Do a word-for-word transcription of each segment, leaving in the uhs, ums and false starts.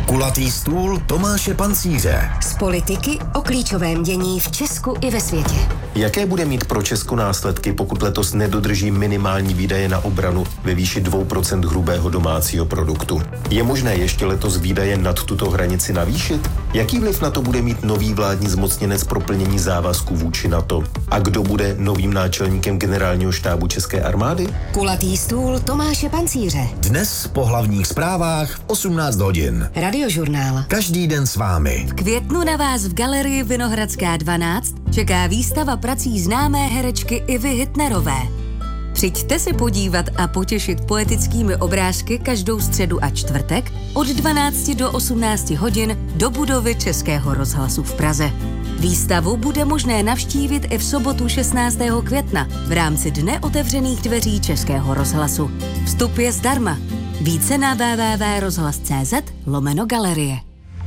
Kulatý stůl Tomáše Pancíře. Z politiky o klíčovém dění v Česku i ve světě. Jaké bude mít pro Česko následky, pokud letos nedodrží minimální výdaje na obranu ve výši dvě procenta hrubého domácího produktu? Je možné ještě letos výdaje nad tuto hranici navýšit? Jaký vliv na to bude mít nový vládní zmocněnec pro plnění závazků vůči NATO? A kdo bude novým náčelníkem generálního štábu České armády? Kulatý stůl Tomáše Pancíře. Dnes po hlavních zprávách v osmnáct hodin. Radiožurnál. Každý den s vámi. V květnu na vás v galerii Vinohradská dvanáct čeká výstava prací známé herečky Ivy Hitnerové. Přijďte se podívat a potěšit poetickými obrázky každou středu a čtvrtek od dvanácti do osmnácti hodin do budovy Českého rozhlasu v Praze. Výstavu bude možné navštívit i v sobotu šestnáctého května v rámci Dne otevřených dveří Českého rozhlasu. Vstup je zdarma. Více na w w w tečka rozhlas tečka c z lomeno galerie.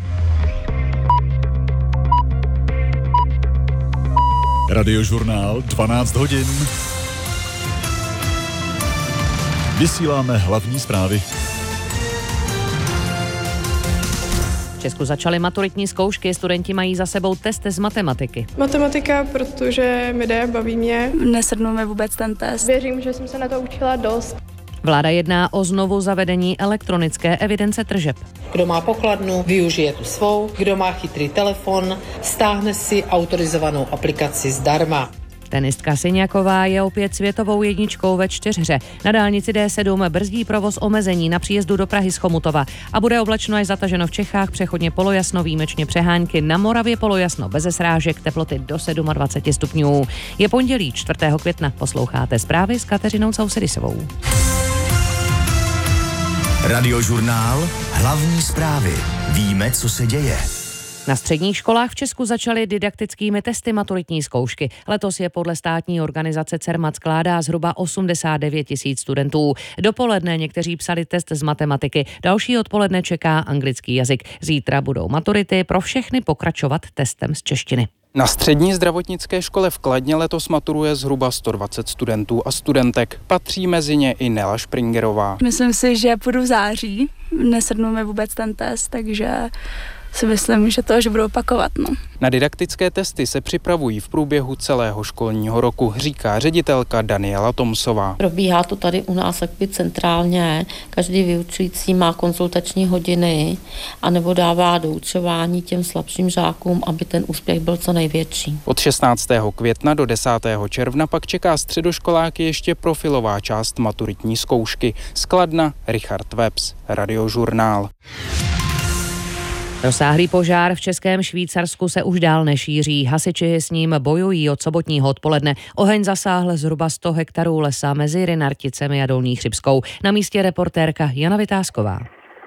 Radiožurnál dvanáct hodin. Vysíláme hlavní zprávy. V Česku začaly maturitní zkoušky, studenti mají za sebou testy z matematiky. Matematika, protože mi jde, baví mě. Nesednul mi vůbec ten test. Věřím, že jsem se na to učila dost. Vláda jedná o znovu zavedení elektronické evidence tržeb. Kdo má pokladnu, využije tu svou. Kdo má chytrý telefon, stáhne si autorizovanou aplikaci zdarma. Tenistka Syňaková je opět světovou jedničkou ve čtyřhře. Na dálnici D sedm brzdí provoz omezení na příjezdu do Prahy z Chomutova a bude oblačno až zataženo v Čechách, přechodně polojasno, výjimečně přehánky, na Moravě polojasno beze srážek, teploty do dvacet sedm stupňů. Je pondělí čtvrtého května, posloucháte zprávy s Kateřinou Sausedisovou. Radiožurnál Hlavní zprávy. Víme, co se děje. Na středních školách v Česku začaly didaktickými testy maturitní zkoušky. Letos je podle státní organizace Cermat skládá zhruba osmdesát devět tisíc studentů. Dopoledne někteří psali test z matematiky, další odpoledne čeká anglický jazyk. Zítra budou maturity, pro všechny pokračovat testem z češtiny. Na střední zdravotnické škole v Kladně letos maturuje zhruba sto dvacet studentů a studentek. Patří mezi ně i Nela Špringerová. Myslím si, že půjdu v září. Nesednul mi vůbec ten test, takže si myslím, že to, že budu opakovat. No. Na didaktické testy se připravují v průběhu celého školního roku, říká ředitelka Daniela Tomsová. Probíhá to tady u nás jakby centrálně. Každý vyučující má konzultační hodiny anebo dává doučování těm slabším žákům, aby ten úspěch byl co největší. Od šestnáctého května do desátého června pak čeká středoškoláky ještě profilová část maturitní zkoušky. Z Kladna Richard Webs, Radiožurnál. Rozsáhlý požár v Českém Švýcarsku se už dál nešíří. Hasiči s ním bojují od sobotního odpoledne. Oheň zasáhl zhruba sto hektarů lesa mezi Rynarticemi a Dolní Chřibskou. Na místě reportérka Jana Vytázková.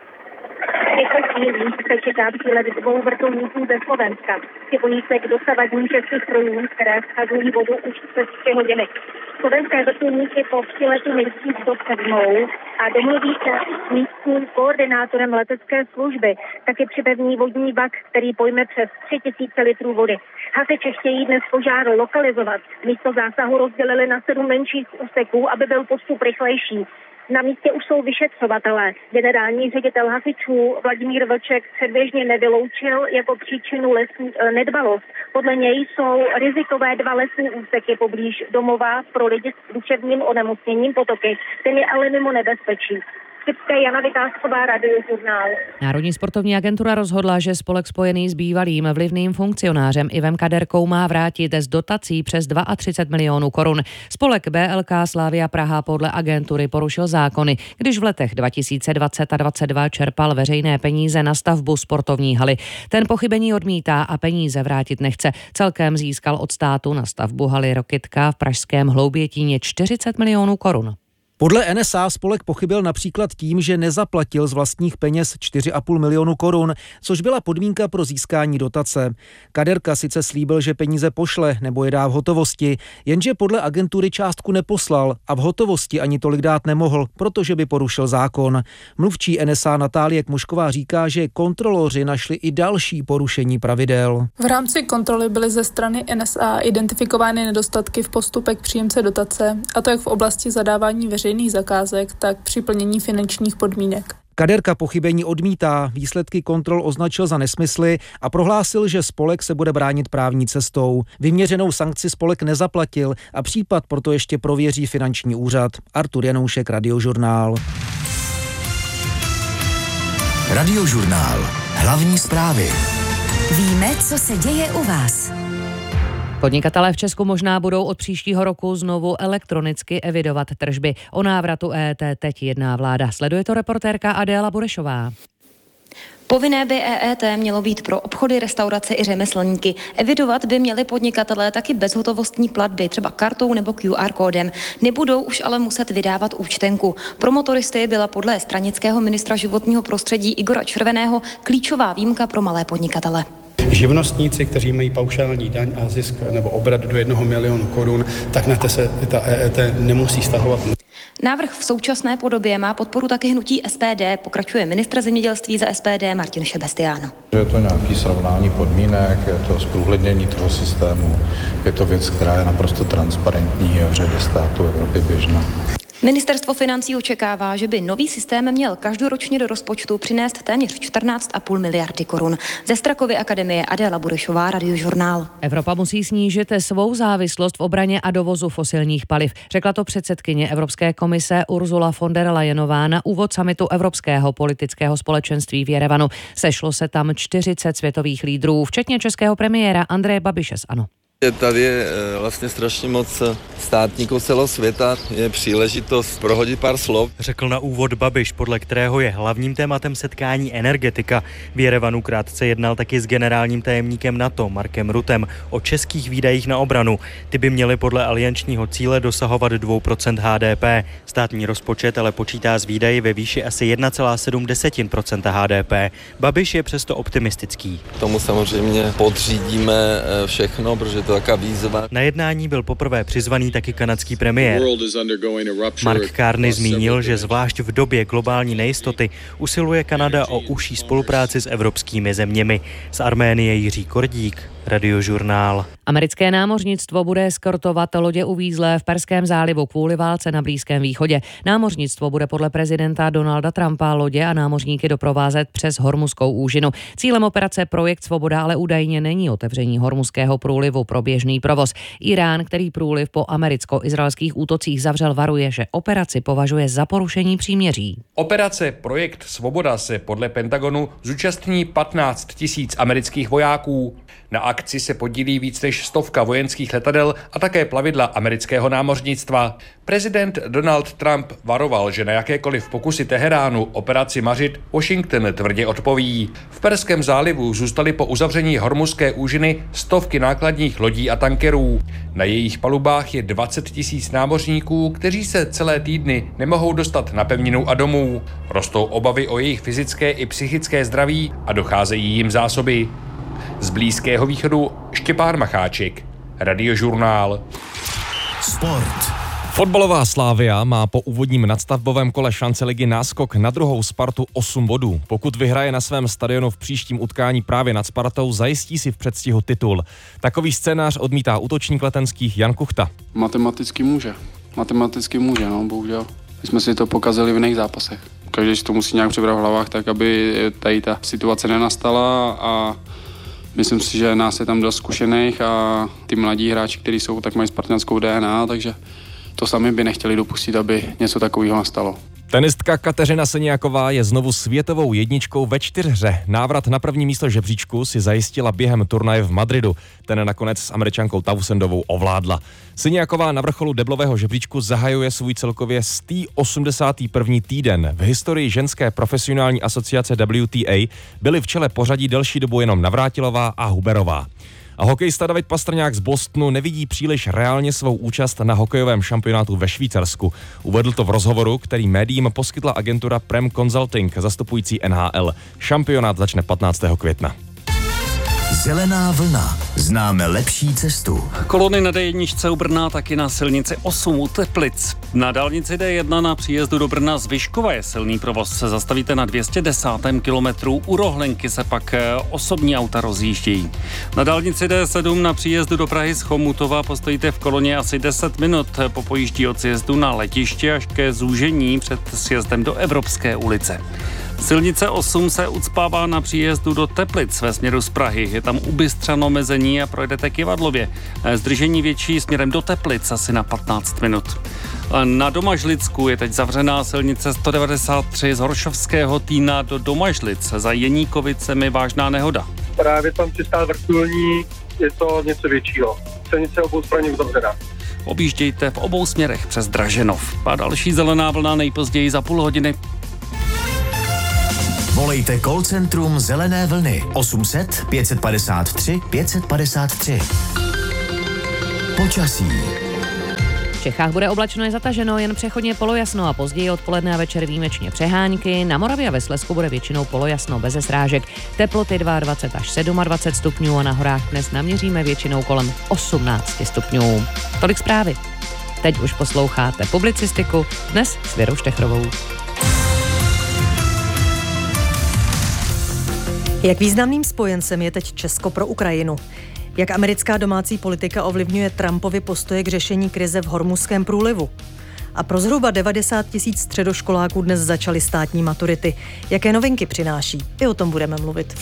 Se čeká přílet dvou vrtulníků ze Slovenska. Připojí se k dosavadním českých strojům, které schazují vodu už přes tři hodiny. Slovenské vrtulníky po příletu nejdřív dosednou a domluví se s místním koordinátorem letecké služby. Taky připevní vodní vak, který pojme přes tři tisíce litrů vody. Hasiči chtějí dnes požár lokalizovat. Místo zásahu rozdělili na sedm menších úseků, aby byl postup rychlejší. Na místě už jsou vyšetřovatelé. Generální ředitel hasičů Vladimír Vlček předběžně nevyloučil jako příčinu lesní nedbalost. Podle něj jsou rizikové dva lesní úseky poblíž domova pro lidi s duševním onemocněním Potoky. Ten je ale mimo nebezpečí. Jana Vytázková, Radiožurnál. Národní sportovní agentura rozhodla, že spolek spojený s bývalým vlivným funkcionářem Ivem Kaderkou má vrátit z dotací přes třicet dva milionů korun. Spolek B L K Slavia Praha podle agentury porušil zákony, když v letech dva tisíce dvacet a dvacet dva čerpal veřejné peníze na stavbu sportovní haly. Ten pochybení odmítá a peníze vrátit nechce. Celkem získal od státu na stavbu haly Rokytka v pražském Hloubětíně čtyřicet milionů korun. Podle N S A spolek pochybil například tím, že nezaplatil z vlastních peněz čtyři a půl milionu korun, což byla podmínka pro získání dotace. Kaderka sice slíbil, že peníze pošle nebo je dá v hotovosti, jenže podle agentury částku neposlal a v hotovosti ani tolik dát nemohl, protože by porušil zákon. Mluvčí N S A Natálie Kmušková říká, že kontroloři našli i další porušení pravidel. V rámci kontroly byly ze strany N S A identifikovány nedostatky v postupech příjemce dotace, a to jak v oblasti zadávání veřejných zakázek, tak při plnění finančních podmínek. Kaderka pochybení odmítá, výsledky kontrol označil za nesmysly a prohlásil, že spolek se bude bránit právní cestou. Vyměřenou sankci spolek nezaplatil a případ proto ještě prověří finanční úřad. Artur Janoušek, Radiožurnál. Radiožurnál. Hlavní zprávy. Víme, co se děje u vás. Podnikatelé v Česku možná budou od příštího roku znovu elektronicky evidovat tržby. O návratu E E T teď jedná vláda. Sleduje to reportérka Adéla Burešová. Povinné by E E T mělo být pro obchody, restaurace i řemeslníky. Evidovat by měli podnikatelé taky bezhotovostní platby, třeba kartou nebo Q R kódem. Nebudou už ale muset vydávat účtenku. Pro motoristy byla podle stranického ministra životního prostředí Igora Červeného klíčová výjimka pro malé podnikatele. Živnostníci, kteří mají paušální daň a zisk nebo obrat do jednoho milionu korun, tak na to se ta E E T nemusí stahovat. Návrh v současné podobě má podporu taky hnutí S P D, pokračuje ministr zemědělství za S P D Martin Šebestián. Je to nějaký srovnání podmínek, je to zprůhlednění toho systému, je to věc, která je naprosto transparentní a v řadě států Evropy běžná. Ministerstvo financí očekává, že by nový systém měl každoročně do rozpočtu přinést téměř čtrnáct a půl miliardy korun. Ze Strakovy akademie Adéla Burešová, Radiožurnál. Evropa musí snížit svou závislost v obraně a dovozu fosilních paliv. Řekla to předsedkyně Evropské komise Ursula von der Leyenová na úvod summitu Evropského politického společenství v Jerevanu. Sešlo se tam čtyřicet světových lídrů, včetně českého premiéra Andreje Babiše z ANO. Tady je vlastně strašně moc státníků celého světa, je příležitost prohodit pár slov. Řekl na úvod Babiš, podle kterého je hlavním tématem setkání energetika. V Jerevanu krátce jednal taky s generálním tajemníkem NATO Markem Ruttem o českých výdajích na obranu. Ty by měly podle aliančního cíle dosahovat dvě procenta H D P. Státní rozpočet ale počítá s výdaji ve výši asi jedna celá sedm procenta H D P. Babiš je přesto optimistický. Tomu samozřejmě podřídíme všechno, protože taká výzva. Na jednání byl poprvé přizvaný taky kanadský premiér. Mark Carney zmínil, že zvlášť v době globální nejistoty usiluje Kanada o užší spolupráci s evropskými zeměmi. Z Arménie Jiří Kordík, Radiožurnál. Americké námořnictvo bude eskortovat lodě uvízlé v Perském zálivu kvůli válce na Blízkém východě. Námořnictvo bude podle prezidenta Donalda Trumpa lodě a námořníky doprovázet přes Hormuzskou úžinu. Cílem operace Projekt Svoboda ale údajně není otevření Hormuzského průlivu pro běžný provoz. Irán, který průliv po americko-izraelských útocích zavřel, varuje, že operaci považuje za porušení příměří. Operace Projekt Svoboda se podle Pentagonu zúčastní patnáct tisíc amerických vojáků. Na akci se podílí víc než stovka vojenských letadel a také plavidla amerického námořnictva. Prezident Donald Trump varoval, že na jakékoliv pokusy Teheránu operaci mařit Washington tvrdě odpoví. V Perském zálivu zůstaly po uzavření Hormuzské úžiny stovky nákladních lodí a tankerů. Na jejich palubách je dvacet tisíc námořníků, kteří se celé týdny nemohou dostat na pevninu a domů. Rostou obavy o jejich fyzické i psychické zdraví a docházejí jim zásoby. Z Blízkého východu Štěpán Macháček, Radiožurnál. Sport. Fotbalová Slavia má po úvodním nadstavbovém kole šance ligy náskok na druhou Spartu osm bodů. Pokud vyhraje na svém stadionu v příštím utkání právě nad Spartou, zajistí si v předstihu titul. Takový scénář odmítá útočník letenských Jan Kuchta. Matematicky může. Matematicky může, no, bohužel. My jsme si to pokazili v jiných zápasech. Každý si to musí nějak přebrat v hlavách, tak aby tady ta situace nenastala a myslím si, že nás je tam dost zkušených a ty mladí hráči, kteří jsou, tak mají spartanskou D N A, takže to sami by nechtěli dopustit, aby něco takového nastalo. Tenistka Kateřina Seňáková je znovu světovou jedničkou ve čtyřhře. Návrat na první místo žebříčku si zajistila během turnaje v Madridu. Ten nakonec s Američankou Tausendovou ovládla. Seňáková na vrcholu deblového žebříčku zahajuje svůj celkově sto osmdesátý první týden. V historii ženské profesionální asociace W T A byly v čele pořadí delší dobu jenom Navrátilová a Huberová. A hokejista David Pastrňák z Bostonu nevidí příliš reálně svou účast na hokejovém šampionátu ve Švýcarsku. Uvedl to v rozhovoru, který médiím poskytla agentura Prem Consulting, zastupující N H L. Šampionát začne patnáctého května. Zelená vlna. Známe lepší cestu. Kolony na D jedna u Brna, taky na silnici osm u Teplic. Na dálnici D jedna na příjezdu do Brna z Vyškova je silný provoz. Se zastavíte na dvě stě desátém kilometru. U Rohlenky se pak osobní auta rozjíždějí. Na dálnici D sedm na příjezdu do Prahy z Chomutova postojíte v koloně asi deset minut po pojíždí od sjezdu na letiště až ke zúžení před sjezdem do Evropské ulice. Silnice osm se ucpává na příjezdu do Teplic ve směru z Prahy. Je tam ubystřeno omezení a projedete Kivadlově. Zdržení větší směrem do Teplic asi na patnáct minut. Na Domažlicku je teď zavřená silnice sto devadesát tři z Horšovského Týna do Domažlic. Za Jeníkovicemi vážná nehoda. Právě tam přistál vrtulník, je to něco většího. Silnice obou straně uzavřená. Objíždějte v obou směrech přes Draženov. A další zelená vlna nejpozději za půl hodiny. Volejte call centrum Zelené vlny osm set pět padesát tři pět padesát tři. Počasí. V Čechách bude oblačno i zataženo, jen přechodně polojasno a později odpoledne a večer výjimečně přehánky. Na Moravě a ve Slezsku bude většinou polojasno bez srážek. Teploty dvacet dva až dvacet sedm stupňů a na horách dnes naměříme většinou kolem osmnáct stupňů. Tolik zprávy. Teď už posloucháte publicistiku, dnes s Věrou Štechrovou. Jak významným spojencem je teď Česko pro Ukrajinu? Jak americká domácí politika ovlivňuje Trumpovy postoje k řešení krize v Hormuzském průlivu? A pro zhruba devadesát tisíc středoškoláků dnes začaly státní maturity. Jaké novinky přináší? I o tom budeme mluvit.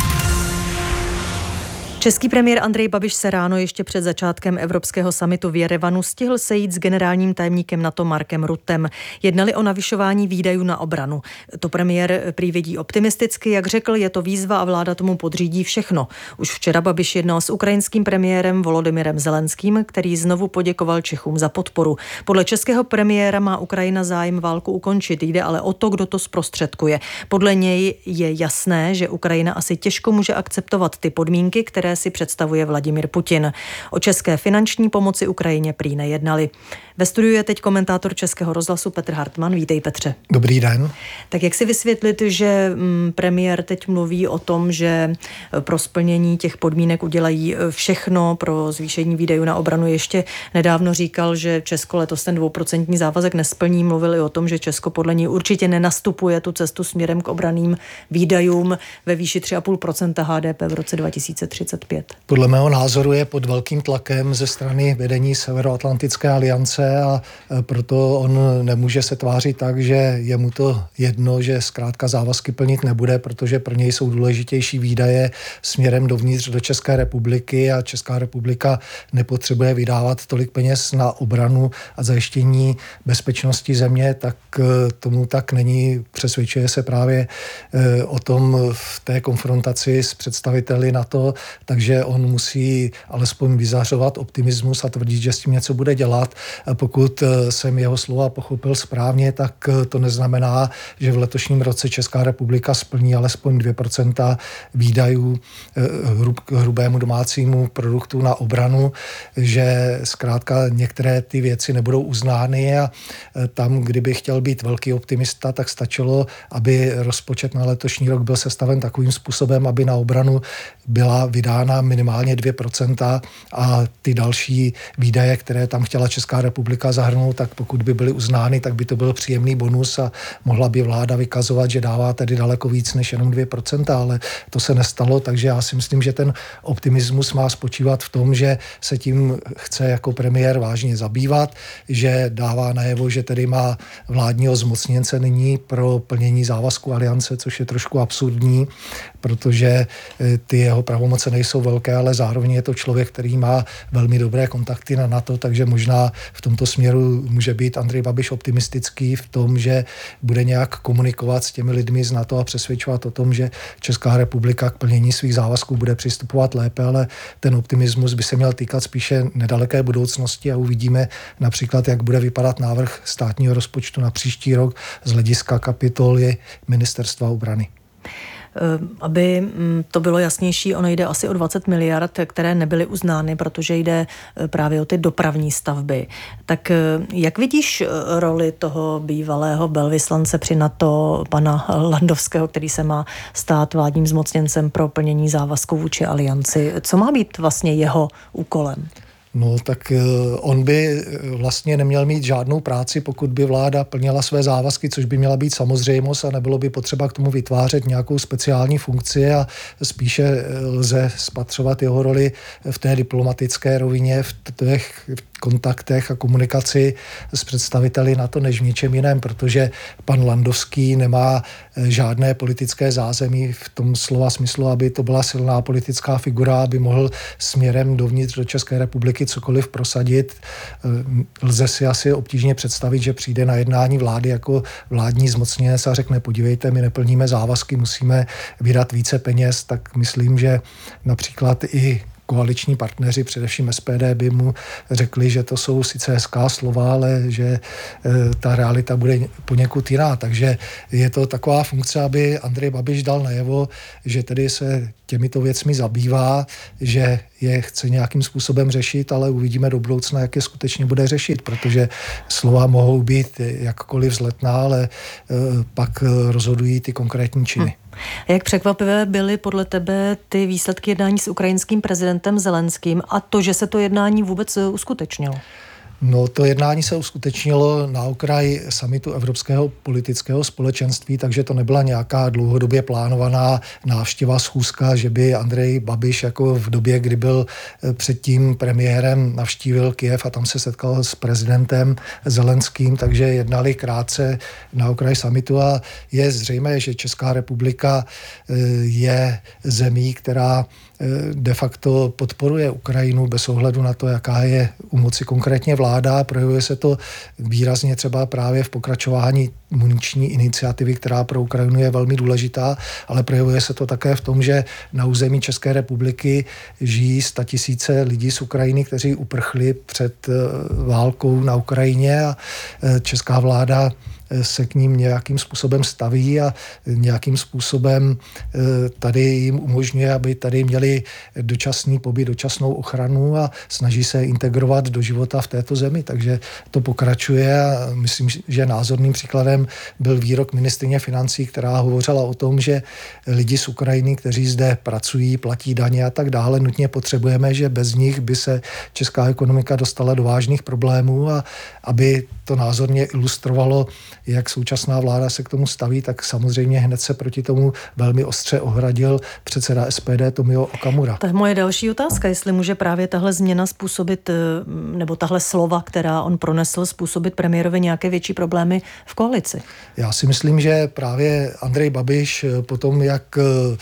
Český premiér Andrej Babiš se ráno ještě před začátkem evropského summitu v Jerevanu stihl sejít s generálním tajemníkem NATO Markem Ruttem. Jednali o navyšování výdajů na obranu. To premiér prý vidí optimisticky, jak řekl, je to výzva a vláda tomu podřídí všechno. Už včera Babiš jednal s ukrajinským premiérem Volodymyrem Zelenským, který znovu poděkoval Čechům za podporu. Podle českého premiéra má Ukrajina zájem válku ukončit, jde ale o to, kdo to zprostředkuje. Podle něj je jasné, že Ukrajina asi těžko může akceptovat ty podmínky, které si představuje Vladimír Putin. O české finanční pomoci Ukrajině prý nejednali. Ve studiu je teď komentátor Českého rozhlasu Petr Hartmann. Vítej, Petře. Dobrý den. Tak jak si vysvětlit, že mm, premiér teď mluví o tom, že pro splnění těch podmínek udělají všechno pro zvýšení výdajů na obranu? Ještě nedávno říkal, že Česko letos ten dvouprocentní závazek nesplní. Mluvili o tom, že Česko podle něj určitě nenastupuje tu cestu směrem k obranným výdajům ve výši tři celá pět procenta H D P v roce dva tisíce třicet pět. Podle mého názoru je pod velkým tlakem ze strany vedení Severoatlantické aliance a proto on nemůže se tvářit tak, že je mu to jedno, že zkrátka závazky plnit nebude, protože pro něj jsou důležitější výdaje směrem dovnitř do České republiky a Česká republika nepotřebuje vydávat tolik peněz na obranu a zajištění bezpečnosti země, tak tomu tak není. Přesvědčuje se právě o tom v té konfrontaci s představiteli NATO, takže on musí alespoň vyzařovat optimismus a tvrdit, že s tím něco bude dělat. Pokud jsem jeho slova pochopil správně, tak to neznamená, že v letošním roce Česká republika splní alespoň dvě procenta výdajů k hrubému domácímu produktu na obranu, že zkrátka některé ty věci nebudou uznány a tam, kdyby chtěl být velký optimista, tak stačilo, aby rozpočet na letošní rok byl sestaven takovým způsobem, aby na obranu byla vydána minimálně dvě procenta a ty další výdaje, které tam chtěla Česká republika zahrnout, tak pokud by byly uznány, tak by to byl příjemný bonus a mohla by vláda vykazovat, že dává tedy daleko víc než jenom dvě procenta, ale to se nestalo, takže já si myslím, že ten optimismus má spočívat v tom, že se tím chce jako premiér vážně zabývat, že dává najevo, že tedy má vládního zmocněnce nyní pro plnění závazku aliance, což je trošku absurdní, protože ty jeho pravomoce nejsou velké, ale zároveň je to člověk, který má velmi dobré kontakty na NATO, takže možná v tomto směru může být Andrej Babiš optimistický v tom, že bude nějak komunikovat s těmi lidmi z NATO a přesvědčovat o tom, že Česká republika k plnění svých závazků bude přistupovat lépe, ale ten optimismus by se měl týkat spíše nedaleké budoucnosti a uvidíme například, jak bude vypadat návrh státního rozpočtu na příští rok z hlediska kapitoly Ministerstva obrany. Aby to bylo jasnější, ono jde asi o dvacet miliard, které nebyly uznány, protože jde právě o ty dopravní stavby. Tak jak vidíš roli toho bývalého velvyslance při NATO, pana Landovského, který se má stát vládním zmocněncem pro plnění závazků vůči alianci? Co má být vlastně jeho úkolem? No tak on by vlastně neměl mít žádnou práci, pokud by vláda plnila své závazky, což by měla být samozřejmost a nebylo by potřeba k tomu vytvářet nějakou speciální funkci a spíše lze spatřovat jeho roli v té diplomatické rovině, v těch, kontaktech a komunikaci s představiteli NATO než v ničem jiném, protože pan Landowský nemá žádné politické zázemí v tom slova smyslu, aby to byla silná politická figura, aby mohl směrem dovnitř do České republiky cokoliv prosadit. Lze si asi obtížně představit, že přijde na jednání vlády jako vládní zmocněnec a řekne, podívejte, my neplníme závazky, musíme vydat více peněz, tak myslím, že například i koaliční partneři, především S P D, by mu řekli, že to jsou sice hezká slova, ale že e, ta realita bude poněkud jiná. Takže je to taková funkce, aby Andrej Babiš dal najevo, že tedy se těmito věcmi zabývá, že je chce nějakým způsobem řešit, ale uvidíme do budoucna, jak je skutečně bude řešit, protože slova mohou být jakkoliv vzletná, ale e, pak rozhodují ty konkrétní činy. Hmm. Jak překvapivé byly podle tebe ty výsledky jednání s ukrajinským prezidentem Zelenským a to, že se to jednání vůbec uskutečnilo? No, to jednání se uskutečnilo na okraji summitu Evropského politického společenství, takže to nebyla nějaká dlouhodobě plánovaná návštěva, schůzka, že by Andrej Babiš jako v době, kdy byl předtím premiérem, navštívil Kyjev a tam se setkal s prezidentem Zelenským, takže jednali krátce na okraji summitu a je zřejmé, že Česká republika je zemí, která de facto podporuje Ukrajinu bez ohledu na to, jaká je u moci konkrétně vláda. Projevuje se to výrazně třeba právě v pokračování muniční iniciativy, která pro Ukrajinu je velmi důležitá, ale projevuje se to také v tom, že na území České republiky žijí statisíce lidí z Ukrajiny, kteří uprchli před válkou na Ukrajině a česká vláda se k ním nějakým způsobem staví a nějakým způsobem tady jim umožňuje, aby tady měli dočasný pobyt, dočasnou ochranu a snaží se integrovat do života v této zemi. Takže to pokračuje a myslím, že názorným příkladem byl výrok ministryně financí, která hovořila o tom, že lidi z Ukrajiny, kteří zde pracují, platí daně a tak dále, nutně potřebujeme, že bez nich by se česká ekonomika dostala do vážných problémů a aby to názorně ilustrovalo, jak současná vláda se k tomu staví, tak samozřejmě hned se proti tomu velmi ostře ohradil předseda S P D Tomio Okamura. To je moje další otázka, jestli může právě tahle změna způsobit, nebo tahle slova, která on pronesl, způsobit premiérovi nějaké větší problémy v koalici. Já si myslím, že právě Andrej Babiš po tom, jak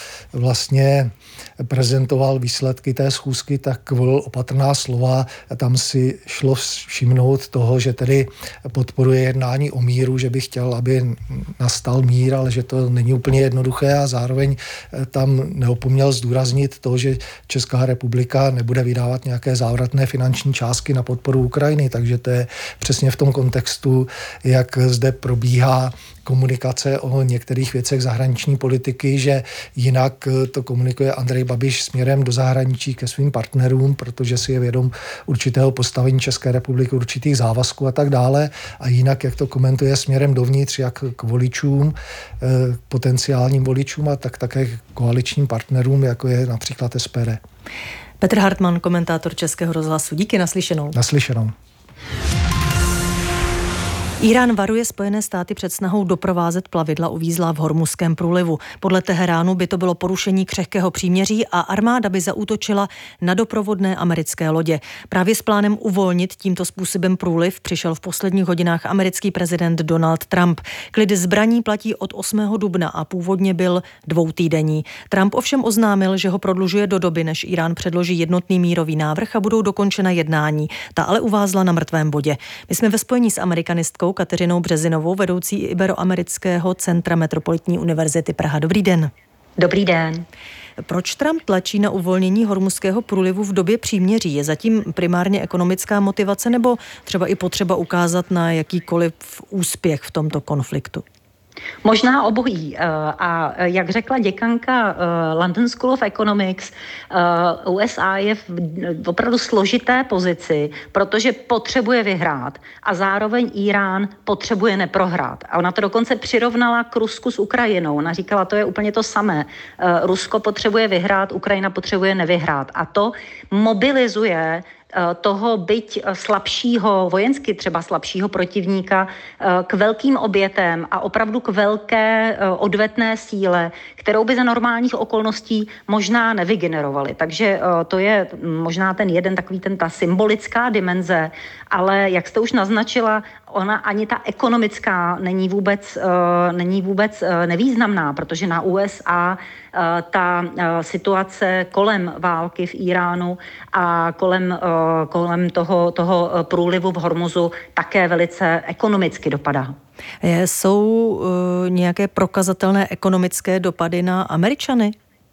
vlastně prezentoval výsledky té schůzky, tak volil opatrná slova. Tam si šlo všimnout toho, že tedy podporuje jednání o míru, že by chtěl, aby nastal mír, ale že to není úplně jednoduché a zároveň tam neopomněl zdůraznit to, že Česká republika nebude vydávat nějaké závratné finanční částky na podporu Ukrajiny, takže to je přesně v tom kontextu, jak zde probíhá komunikace o některých věcech zahraniční politiky, že jinak to komunikuje Andrej Babiš směrem do zahraničí ke svým partnerům, protože si je vědom určitého postavení České republiky, určitých závazků a tak dále. A jinak, jak to komentuje směrem dovnitř, jak k voličům, potenciálním voličům a tak také koaličním partnerům, jako je například S P D. Petr Hartmann, komentátor Českého rozhlasu. Díky, naslyšenou. Naslyšenou. Írán varuje Spojené státy před snahou doprovázet plavidla uvízlá v Hormuzském průlivu. Podle Teheránu by to bylo porušení křehkého příměří a armáda by zaútočila na doprovodné americké lodě. Právě s plánem uvolnit tímto způsobem průliv přišel v posledních hodinách americký prezident Donald Trump. Klid zbraní platí od osmého dubna a původně byl dvoutýdenní. Trump ovšem oznámil, že ho prodlužuje do doby, než Írán předloží jednotný mírový návrh a budou dokončena jednání. Ta ale uvázla na mrtvém bodě. My jsme ve spojení s amerikanistkou Kateřinou Březinovou, vedoucí Iberoamerického centra Metropolitní univerzity Praha. Dobrý den. Dobrý den. Proč Trump tlačí na uvolnění Hormuzského průlivu v době příměří? Je zatím primárně ekonomická motivace nebo třeba i potřeba ukázat na jakýkoliv úspěch v tomto konfliktu? Možná obojí. A jak řekla děkanka London School of Economics, U S A je v opravdu složité pozici, protože potřebuje vyhrát a zároveň Irán potřebuje neprohrát. A ona to dokonce přirovnala k Rusku s Ukrajinou. Ona říkala, to je úplně to samé. Rusko potřebuje vyhrát, Ukrajina potřebuje nevyhrát. A to mobilizuje toho byť slabšího, vojensky třeba slabšího protivníka k velkým obětem a opravdu k velké odvetné síle, kterou by za normálních okolností možná nevygenerovali. Takže to je možná ten jeden takový ten ta symbolická dimenze, ale jak jste už naznačila, ona ani ta ekonomická není vůbec, není vůbec nevýznamná, protože na U S A ta situace kolem války v Iránu a kolem, kolem toho, toho průlivu v Hormuzu také velice ekonomicky dopadá. Jsou nějaké prokazatelné ekonomické dopady na Američany?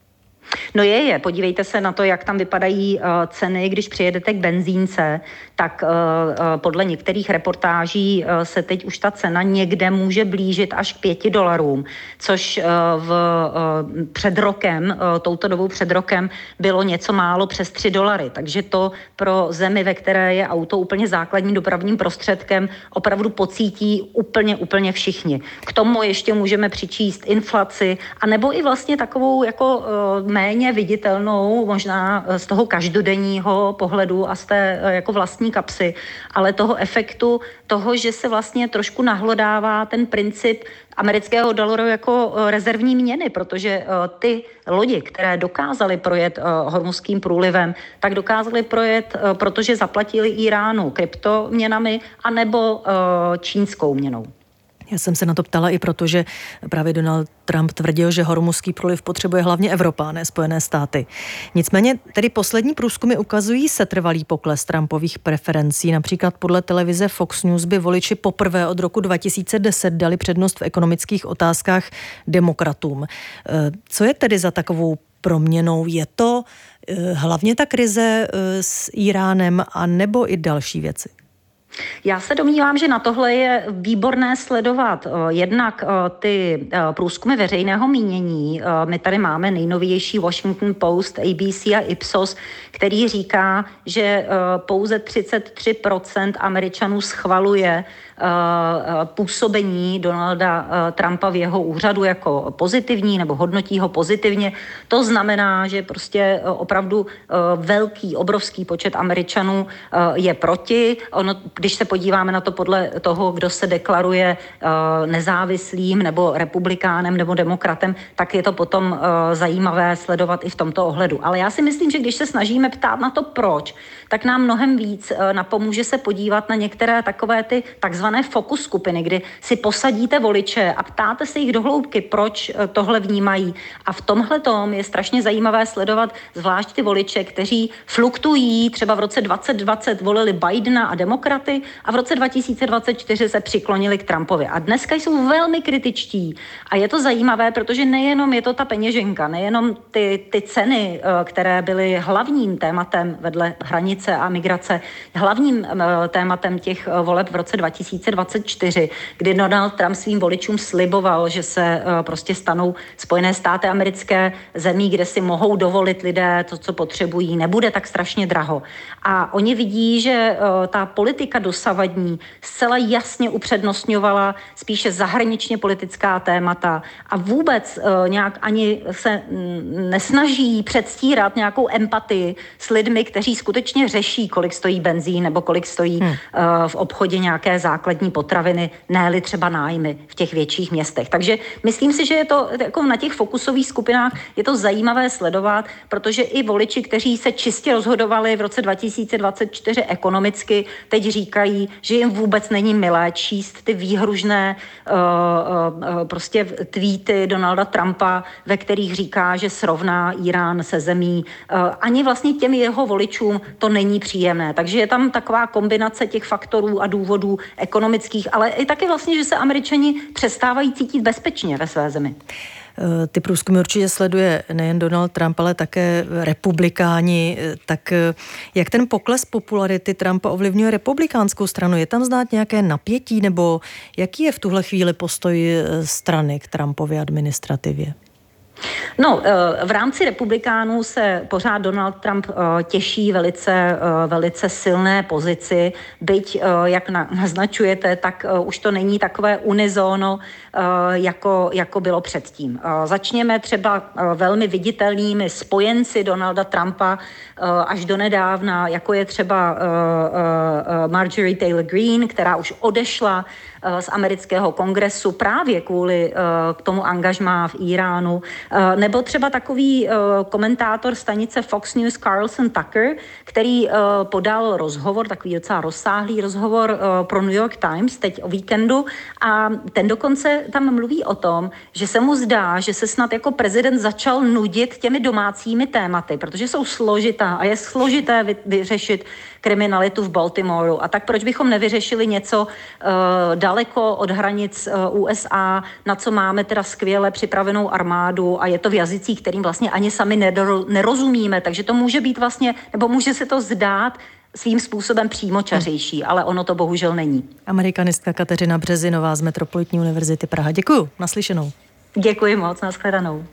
No je, je. Podívejte se na to, jak tam vypadají uh, ceny, když přijedete k benzínce, tak uh, uh, podle některých reportáží uh, se teď už ta cena někde může blížit až k pěti dolarům, což uh, v, uh, před rokem, uh, touto dobou před rokem bylo něco málo přes tři dolary. Takže to pro zemi, ve které je auto úplně základním dopravním prostředkem, opravdu pocítí úplně, úplně všichni. K tomu ještě můžeme přičíst inflaci, anebo i vlastně takovou jako uh, méně viditelnou, možná z toho každodenního pohledu a z té jako vlastní kapsy, ale toho efektu toho, že se vlastně trošku nahlodává ten princip amerického dolaru jako rezervní měny, protože ty lodi, které dokázaly projet Hormuzským průlivem, tak dokázaly projet, protože zaplatili Iránu kryptoměnami anebo čínskou měnou. Já jsem se na to ptala i proto, že právě Donald Trump tvrdil, že Hormuzský průliv potřebuje hlavně Evropa, ne Spojené státy. Nicméně tedy poslední průzkumy ukazují setrvalý pokles Trumpových preferencí. Například podle televize Fox News by voliči poprvé od roku dva tisíce deset dali přednost v ekonomických otázkách demokratům. Co je tedy za takovou proměnou? Je to hlavně ta krize s Iránem a nebo i další věci? Já se domnívám, že na tohle je výborné sledovat jednak ty průzkumy veřejného mínění. My tady máme nejnovější Washington Post, A B C a Ipsos, který říká, že pouze třicet tři procent Američanů schvaluje působení Donalda Trumpa v jeho úřadu jako pozitivní nebo hodnotí ho pozitivně. To znamená, že prostě opravdu velký, obrovský počet Američanů je proti. Ono, když se podíváme na to podle toho, kdo se deklaruje nezávislým nebo republikánem nebo demokratem, tak je to potom zajímavé sledovat i v tomto ohledu. Ale já si myslím, že když se snažíme ptát na to proč, tak nám mnohem víc napomůže se podívat na některé takové ty takzvané fokus skupiny, kdy si posadíte voliče a ptáte se jich do hloubky, proč tohle vnímají. A v tomhle tom je strašně zajímavé sledovat zvlášť ty voliče, kteří fluktují, třeba v roce dvacet dvacet volili Bidena a demokraty a v roce dva tisíce dvacet čtyři se přiklonili k Trumpovi. A dneska jsou velmi kritičtí. A je to zajímavé, protože nejenom je to ta peněženka, nejenom ty, ty ceny, které byly hlavním tématem vedle hranice a migrace, hlavním tématem těch voleb v roce dva tisíce dvacet čtyři, kdy Donald Trump svým voličům sliboval, že se prostě stanou Spojené státy americké zemí, kde si mohou dovolit lidé to, co potřebují, nebude tak strašně draho. A oni vidí, že ta politika dosavadní zcela jasně upřednostňovala spíše zahraničně politická témata a vůbec nějak ani se nesnaží předstírat nějakou empatii s lidmi, kteří skutečně řeší, kolik stojí benzín nebo kolik stojí hmm. v obchodě nějaké základní potraviny, ne-li třeba nájmy v těch větších městech. Takže myslím si, že je to jako na těch fokusových skupinách je to zajímavé sledovat, protože i voliči, kteří se čistě rozhodovali v roce dva tisíce dvacet čtyři ekonomicky, teď říkají, že jim vůbec není milé číst ty výhružné uh, uh, prostě tweety Donalda Trumpa, ve kterých říká, že srovná Irán se zemí. Uh, ani vlastně těm jeho voličům to není příjemné. Takže je tam taková kombinace těch faktorů a důvodů ekonomických, ale i taky vlastně, že se Američani přestávají cítit bezpečně ve své zemi. Ty průzkumy určitě sleduje nejen Donald Trump, ale také republikáni. Tak jak ten pokles popularity Trumpa ovlivňuje republikánskou stranu? Je tam znát nějaké napětí, nebo jaký je v tuhle chvíli postoj strany k Trumpově administrativě? No, v rámci republikánů se pořád Donald Trump těší velice, velice silné pozici, byť, jak naznačujete, tak už to není takové unizóno, jako, jako bylo předtím. Začněme třeba velmi viditelnými spojenci Donalda Trumpa až do nedávna, jako je třeba Marjorie Taylor Greene, která už odešla z amerického kongresu právě kvůli k tomu angažmá v Iránu, nebo třeba takový komentátor stanice Fox News Carlson Tucker, který podal rozhovor, takový docela rozsáhlý rozhovor pro New York Times teď o víkendu a ten dokonce tam mluví o tom, že se mu zdá, že se snad jako prezident začal nudit těmi domácími tématy, protože jsou složitá a je složité vyřešit kriminalitu v Baltimoreu. A tak proč bychom nevyřešili něco uh, daleko od hranic uh, U S A, na co máme teda skvěle připravenou armádu a je to v jazycích, kterým vlastně ani sami nedoro, nerozumíme, takže to může být vlastně, nebo může se to zdát svým způsobem přímočařejší, hmm. ale ono to bohužel není. Amerikanistka Kateřina Březinová z Metropolitní univerzity Praha. Děkuju, naslyšenou. Děkuji moc, nashledanou.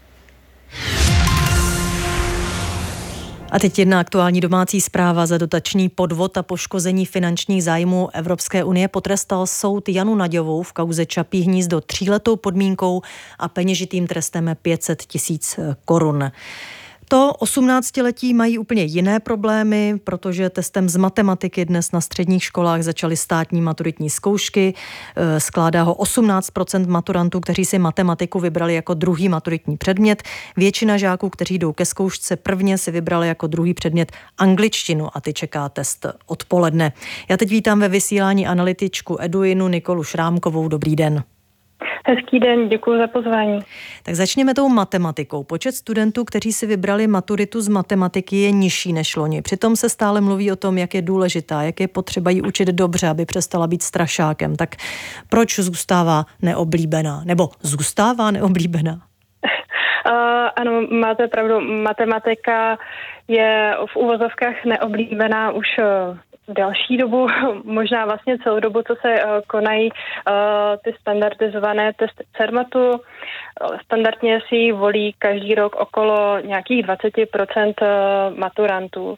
A teď jedna aktuální domácí zpráva. Za dotační podvod a poškození finančních zájmů Evropské unie potrestal soud Janu Naďovou v kauze Čapí hnízdo tříletou podmínkou a peněžitým trestem pět set tisíc korun. To osmnáctiletí mají úplně jiné problémy, protože testem z matematiky dnes na středních školách začaly státní maturitní zkoušky. Skládá ho osmnáct procent maturantů, kteří si matematiku vybrali jako druhý maturitní předmět. Většina žáků, kteří jdou ke zkoušce prvně, si vybrali jako druhý předmět angličtinu a ty čeká test odpoledne. Já teď vítám ve vysílání analytičku Eduinu Nikolu Šrámkovou. Dobrý den. Hezký den, děkuji za pozvání. Tak začněme tou matematikou. Počet studentů, kteří si vybrali maturitu z matematiky, je nižší než loni. Přitom se stále mluví o tom, jak je důležitá, jak je potřeba ji učit dobře, aby přestala být strašákem. Tak proč zůstává neoblíbená? Nebo zůstává neoblíbená? Uh, ano, máte pravdu. Matematika je v uvozovkách neoblíbená už uh, další dobu, možná vlastně celou dobu, co se uh, konají uh, ty standardizované testy CERMATu. Uh, standardně si ji volí každý rok okolo nějakých dvacet procent uh, maturantů.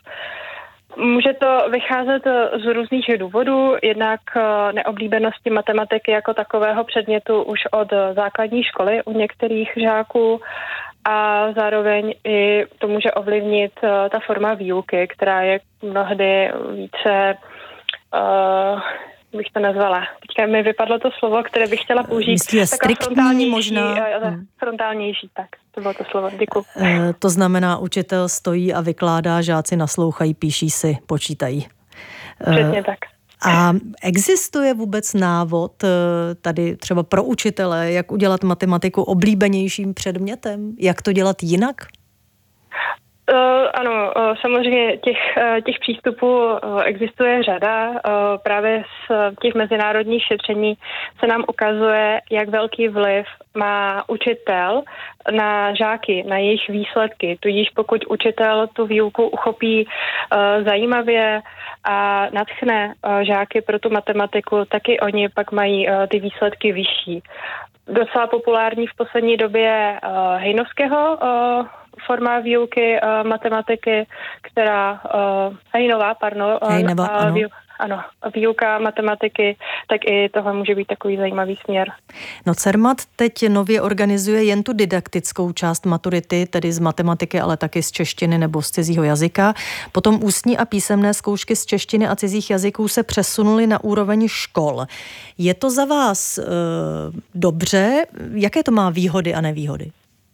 Může to vycházet z různých důvodů, jednak neoblíbenosti matematiky jako takového předmětu už od základní školy u některých žáků a zároveň i to může ovlivnit ta forma výuky, která je mnohdy více, uh, bych to nazvala, teďka mi vypadlo to slovo, které bych chtěla použít. Myslíte striktní možná? Hmm. Frontálnější, tak. To bylo to slovo, děkuji. E, to znamená, učitel stojí a vykládá, žáci naslouchají, píší si, počítají. Přesně e, tak. A existuje vůbec návod tady třeba pro učitele, jak udělat matematiku oblíbenějším předmětem? Jak to dělat jinak? Uh, ano, uh, samozřejmě těch, uh, těch přístupů uh, existuje řada. Uh, právě z těch mezinárodních šetření se nám ukazuje, jak velký vliv má učitel na žáky, na jejich výsledky. Tudíž pokud učitel tu výuku uchopí uh, zajímavě a nadchne uh, žáky pro tu matematiku, taky oni pak mají uh, ty výsledky vyšší. Docela populární v poslední době uh, Hejnovského uh, forma výuky uh, matematiky, která uh, Hejnová, pardon, Hejnova, uh, ano. Výu, ano, výuka matematiky, tak i tohle může být takový zajímavý směr. No CERMAT teď nově organizuje jen tu didaktickou část maturity, tedy z matematiky, ale taky z češtiny nebo z cizího jazyka. Potom ústní a písemné zkoušky z češtiny a cizích jazyků se přesunuly na úroveň škol. Je to za vás e, dobře? Jaké to má výhody a nevýhody?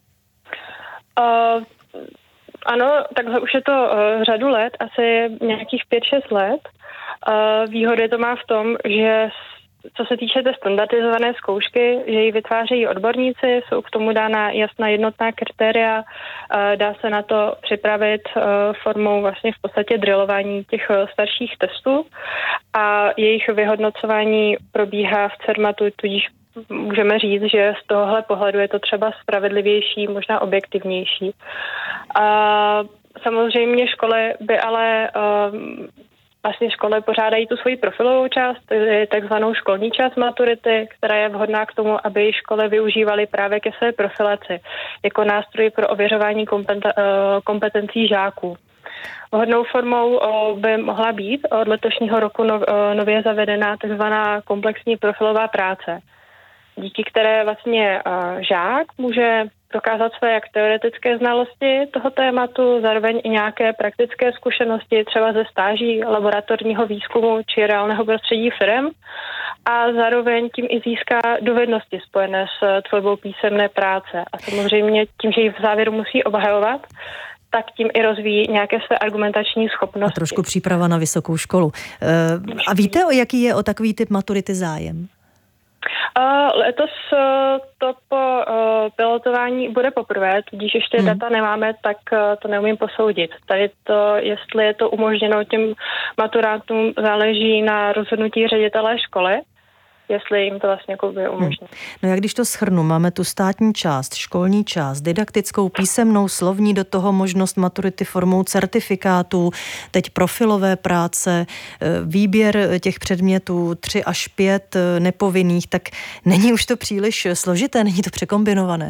Uh, ano, takhle už je to uh, řadu let, asi nějakých pět šest let. Uh, výhody to má v tom, že co se týče té standardizované zkoušky, že ji vytvářejí odborníci, jsou k tomu dána jasná jednotná kritéria, uh, dá se na to připravit uh, formou vlastně v podstatě drillování těch uh, starších testů a jejich vyhodnocování probíhá v CERMATu, tudíž můžeme říct, že z tohohle pohledu je to třeba spravedlivější, možná objektivnější. A samozřejmě školy by ale uh, vlastně školy pořádají tu svoji profilovou část, takzvanou školní část maturity, která je vhodná k tomu, aby školy využívaly právě ke své profilaci jako nástroj pro ověřování kompetencí žáků. Vhodnou formou by mohla být od letošního roku nově zavedená takzvaná komplexní profilová práce, díky které vlastně žák může dokázat své jak teoretické znalosti toho tématu, zároveň i nějaké praktické zkušenosti, třeba ze stáží, laboratorního výzkumu či reálného prostředí firem, a zároveň tím i získá dovednosti spojené s tvorbou písemné práce. A samozřejmě tím, že ji v závěru musí obhajovat, tak tím i rozvíjí nějaké své argumentační schopnosti. A trošku příprava na vysokou školu. A víte, o jaký je o takový typ maturity zájem? Uh, letos uh, to po uh, pilotování bude poprvé, tudíž ještě hmm. data nemáme, tak uh, to neumím posoudit. Tady to, jestli je to umožněno těm maturantům, záleží na rozhodnutí ředitele školy, jestli jim to vlastně jako by umožní. Hmm. No jak když to shrnu, máme tu státní část, školní část, didaktickou, písemnou, slovní, do toho možnost maturity formou certifikátů, teď profilové práce, výběr těch předmětů tři až pět nepovinných, tak není už to příliš složité, není to překombinované?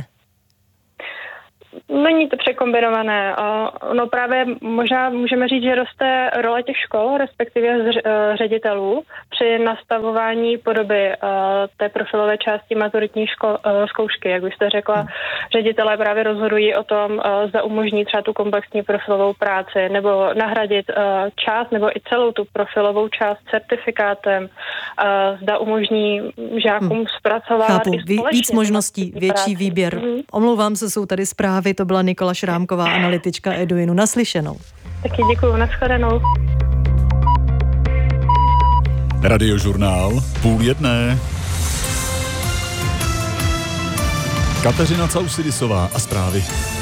Není to překombinované. No právě možná můžeme říct, že roste role těch škol, respektive ředitelů při nastavování podoby té profilové části maturitní ško- zkoušky. Jak už jste řekla, ředitelé právě rozhodují o tom, zda umožní třeba tu komplexní profilovou práci, nebo nahradit část nebo i celou tu profilovou část certifikátem, zda umožní žákům hmm. zpracovat Chápu. i společně. Víc možností, větší práci. Výběr. Hmm. Omlouvám se, jsou tady zprávy. To byla Nikola Šrámková, analytička Eduinu. Naslyšenou. Taky děkuju, nashledanou. Radiožurnál půl jedné. Kateřina Causidisová a zprávy.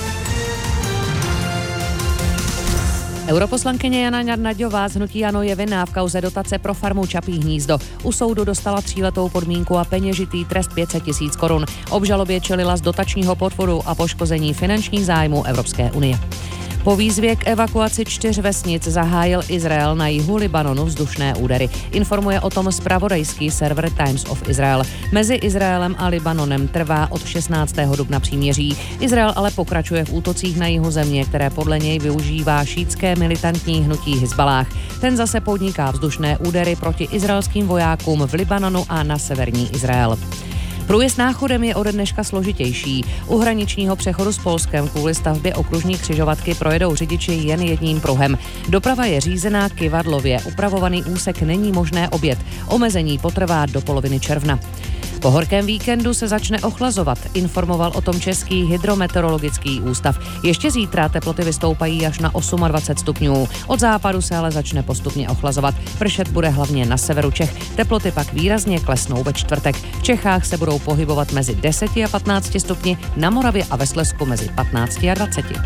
Europoslankyně Jana Naďová z hnutí ANO je vinná v kauze dotace pro farmu Čapí hnízdo. U soudu dostala tříletou podmínku a peněžitý trest pět set tisíc korun. Obžalobě čelila z dotačního podvodu a poškození finančních zájmů Evropské unie. Po výzvě k evakuaci čtyř vesnic zahájil Izrael na jihu Libanonu vzdušné údery. Informuje o tom zpravodajský server Times of Israel. Mezi Izraelem a Libanonem trvá od šestnáctého dubna příměří. Izrael ale pokračuje v útocích na jihu země, které podle něj využívá šítské militantní hnutí Hizbalách. Ten zase podniká vzdušné údery proti izraelským vojákům v Libanonu a na severní Izrael. Průjezd náchodem je ode dneška složitější. U hraničního přechodu s Polskem kvůli stavbě okružní křižovatky projedou řidiči jen jedním pruhem. Doprava je řízená kyvadlově, upravovaný úsek není možné objet. Omezení potrvá do poloviny června. Po horkém víkendu se začne ochlazovat, informoval o tom Český hydrometeorologický ústav. Ještě zítra teploty vystoupají až na dvacet osm stupňů. Od západu se ale začne postupně ochlazovat. Pršet bude hlavně na severu Čech. Teploty pak výrazně klesnou ve čtvrtek. V Čechách se budou pohybovat mezi deseti a patnácti stupni, na Moravě a ve Slezsku mezi patnácti a dvaceti.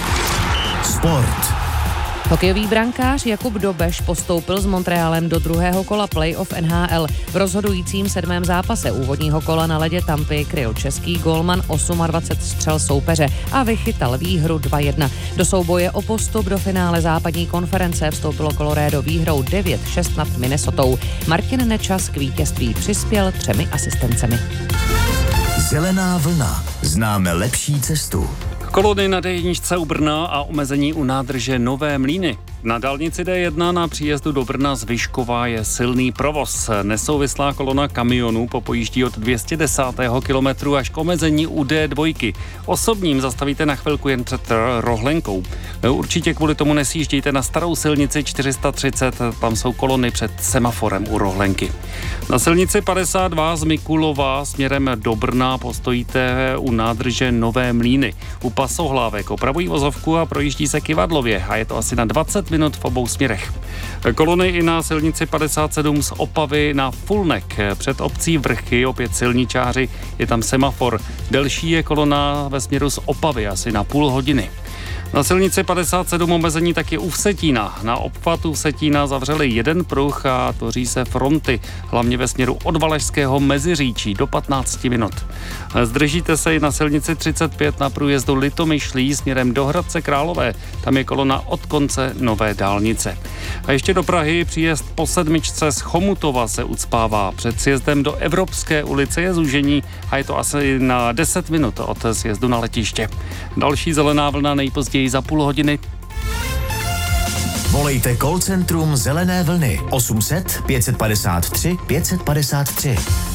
Sport. Hokejový brankář Jakub Dobeš postoupil s Montrealem do druhého kola playoff N H L. V rozhodujícím sedmém zápase úvodního kola na ledě Tampy kryl český gólman dvacet osm střel soupeře a vychytal výhru dva jedna. Do souboje o postup do finále západní konference vstoupilo Colorado výhrou devět šest nad Minnesotou. Martin Nečas k vítězství přispěl třemi asistencemi. Zelená vlna. Známe lepší cestu. Kolony na D jedna u Brna a omezení u nádrže Nové Mlýny. Na dálnici D jedna na příjezdu do Brna z Vyškova je silný provoz. Nesouvislá kolona kamionů popojíždí od dvě stě desátého kilometru až k omezení u D dva. Osobním zastavíte na chvilku jen před Rohlenkou. Určitě kvůli tomu nesjíždějte na starou silnici čtyři sta třicet, tam jsou kolony před semaforem u Rohlenky. Na silnici padesát dva z Mikulova směrem do Brna postojíte u nádrže Nové Mlýny. U pasohlávek opravují vozovku a projíždí se kyvadlově a je to asi na dvacet minut v obou směrech. Kolony i na silnici padesát sedm z Opavy na Fulnek. Před obcí Vrchy opět silničáři, je tam semafor. Delší je kolona ve směru z Opavy asi na půl hodiny. Na silnici padesát sedm omezení taky u Vsetína. Na obchvatu Vsetína zavřeli jeden pruh a tvoří se fronty, hlavně ve směru od Valašského Meziříčí do patnáct minut. Zdržíte se i na silnici třicet pět na průjezdu Litomyšlí směrem do Hradce Králové. Tam je kolona od konce nové dálnice. A ještě do Prahy příjezd po sedmičce z Chomutova se ucpává. Před sjezdem do Evropské ulice je zúžení a je to asi na deset minut od sjezdu na letiště. Další zelená vlna nejpozději za půl hodiny. Volejte call centrum Zelené vlny osm set pět padesát tři pět padesát tři.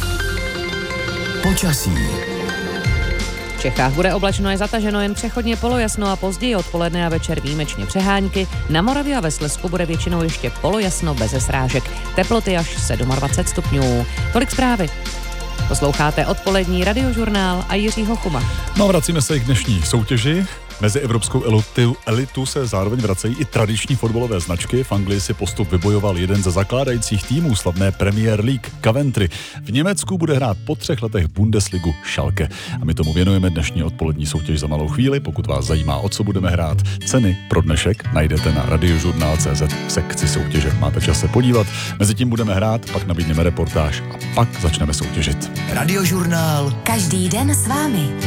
Počasí. V Čechách bude oblačno i zataženo, jen přechodně polojasno a později odpoledne a večer výjimečně přehánky. Na Moravě a ve Slezsku bude většinou ještě polojasno bez srážek. Teploty až dvacet sedm stupňů. Tolik zprávy. Posloucháte odpolední radiožurnál a Jiřího Chuma. No, vracíme se k dnešní soutěži. Mezi evropskou elitu, elitu se zároveň vracejí i tradiční fotbalové značky. V Anglii si postup vybojoval jeden ze zakládajících týmů slavné Premier League, Coventry. V Německu bude hrát po třech letech Bundesligu Schalke. A my tomu věnujeme dnešní odpolední soutěž za malou chvíli. Pokud vás zajímá, o co budeme hrát, ceny pro dnešek najdete na radiožurnál tečka cé zet v sekci soutěže. Máte čas se podívat. Mezitím budeme hrát, pak nabídneme reportáž a pak začneme soutěžit. Radiožurnál. Každý den s vámi.